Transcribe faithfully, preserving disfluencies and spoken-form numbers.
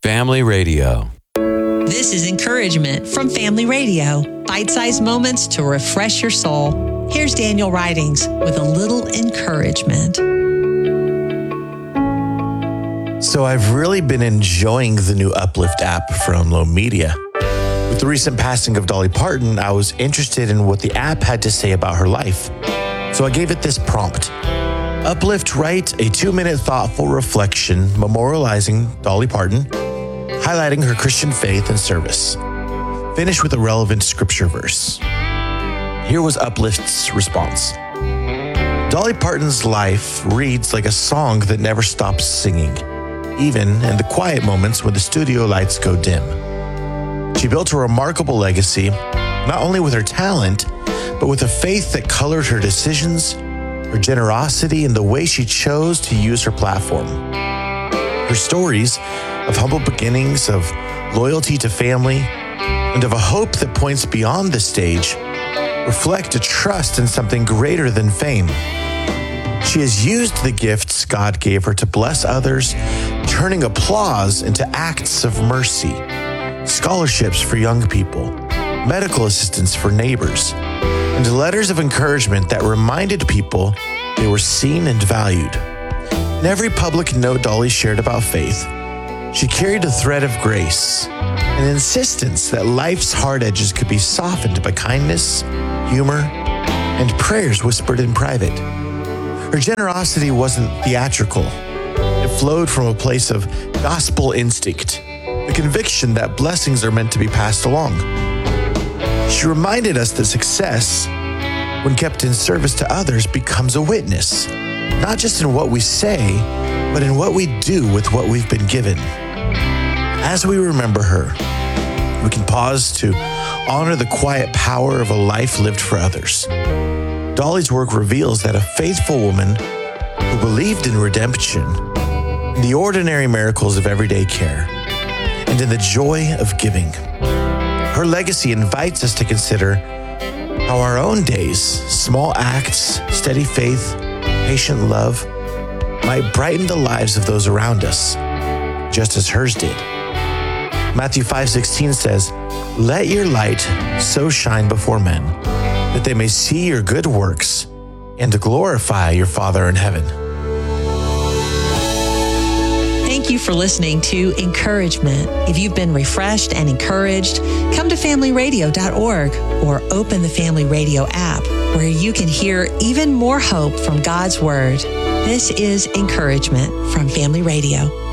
Family Radio. This is encouragement from Family Radio. Bite-sized moments to refresh your soul. Here's Daniel Ridings with a little encouragement. So I've really been enjoying the new Uplift app from Low Media. With the recent passing of Dolly Parton, I was interested in what the app had to say about her life. So I gave it this prompt. Uplift, write a two-minute thoughtful reflection memorializing Dolly Parton, highlighting her Christian faith and service. Finish with a relevant scripture verse. Here was Uplift's response. Dolly Parton's life reads like a song that never stops singing, even in the quiet moments when the studio lights go dim. She built a remarkable legacy, not only with her talent, but with a faith that colored her decisions, her generosity, and the way she chose to use her platform. Her stories of humble beginnings, of loyalty to family, and of a hope that points beyond the stage reflect a trust in something greater than fame. She has used the gifts God gave her to bless others, turning applause into acts of mercy, scholarships for young people, medical assistance for neighbors, and letters of encouragement that reminded people they were seen and valued. In every public note Dolly shared about faith, she carried a thread of grace, an insistence that life's hard edges could be softened by kindness, humor, and prayers whispered in private. Her generosity wasn't theatrical. It flowed from a place of gospel instinct, the conviction that blessings are meant to be passed along. She reminded us that success, when kept in service to others, becomes a witness, not just in what we say, but in what we do with what we've been given. As we remember her, we can pause to honor the quiet power of a life lived for others. Dolly's work reveals that a faithful woman who believed in redemption, in the ordinary miracles of everyday care, and in the joy of giving. Her legacy invites us to consider how our own days, small acts, steady faith, patient love, might brighten the lives of those around us, just as hers did. Matthew five sixteen says, "Let your light so shine before men, that they may see your good works and glorify your Father in heaven." Thank you for listening to Encouragement. If you've been refreshed and encouraged, come to family radio dot org or open the Family Radio app, where you can hear even more hope from God's Word. This is Encouragement from Family Radio.